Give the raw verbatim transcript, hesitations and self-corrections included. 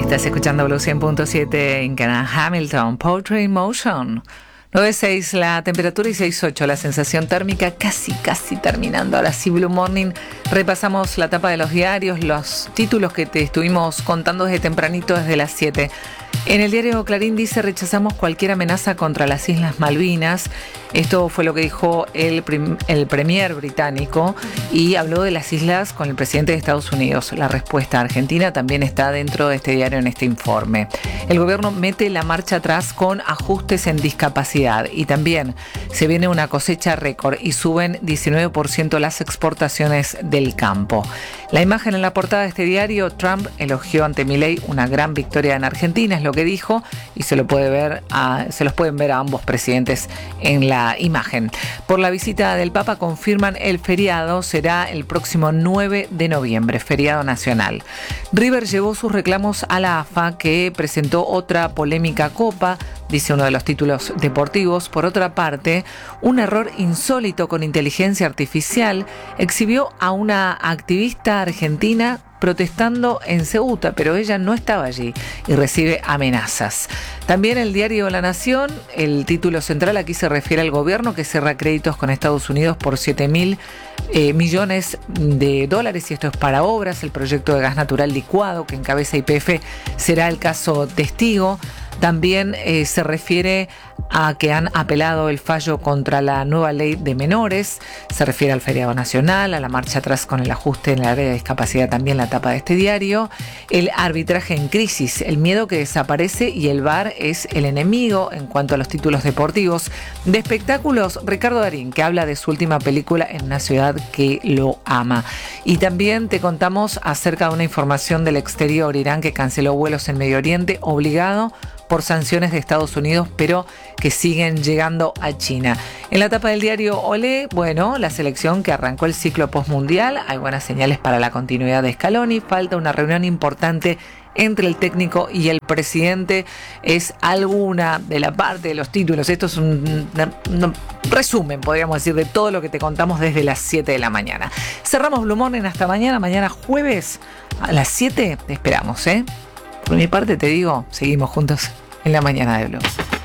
Estás escuchando Blue cien punto siete en Canal Hamilton, Poetry in Motion. nueve seis la temperatura y seis ocho la sensación térmica, casi, casi terminando. Ahora sí, Blue Morning. Repasamos la tapa de los diarios, los títulos que te estuvimos contando desde tempranito, desde las siete. En el diario Clarín dice: rechazamos cualquier amenaza contra las Islas Malvinas. Esto fue lo que dijo el, prim- el premier británico y habló de las islas con el presidente de Estados Unidos. La respuesta argentina también está dentro de este diario en este informe. El gobierno mete la marcha atrás con ajustes en discapacidad y también se viene una cosecha récord y suben diecinueve por ciento las exportaciones del campo. La imagen en la portada de este diario: Trump elogió ante Milei una gran victoria en Argentina, es lo que dijo, y se lo puede ver a, se los pueden ver a ambos presidentes en la imagen. Por la visita del Papa confirman el feriado, será el próximo nueve de noviembre, feriado nacional. River llevó sus reclamos a la A F A, que presentó otra polémica copa, dice uno de los títulos deportivos. Por otra parte, un error insólito con inteligencia artificial exhibió a una activista argentina protestando en Ceuta, pero ella no estaba allí y recibe amenazas. También el diario La Nación, el título central aquí se refiere al gobierno que cierra créditos con Estados Unidos por siete mil eh, millones de dólares, y esto es para obras. El proyecto de gas natural licuado que encabeza Y P F será el caso testigo. También eh, se refiere a que han apelado el fallo contra la nueva ley de menores. Se refiere al feriado nacional, a la marcha atrás con el ajuste en la área de discapacidad, también la tapa de este diario. El arbitraje en crisis, el miedo que desaparece y el V A R es el enemigo. En cuanto a los títulos deportivos. De espectáculos, Ricardo Darín, que habla de su última película En una ciudad que lo ama. Y también te contamos acerca de una información del exterior: Irán, que canceló vuelos en Medio Oriente obligado por sanciones de Estados Unidos, pero que siguen llegando a China. En la tapa del diario Olé, bueno, la selección que arrancó el ciclo postmundial, hay buenas señales para la continuidad de Scaloni, falta una reunión importante entre el técnico y el presidente. Es alguna de la parte de los títulos. Esto es un, un, un resumen, podríamos decir, de todo lo que te contamos desde las siete de la mañana. Cerramos Blue Morning hasta mañana, mañana jueves a las siete te esperamos, ¿eh? Por mi parte te digo, seguimos juntos en la mañana de Blue.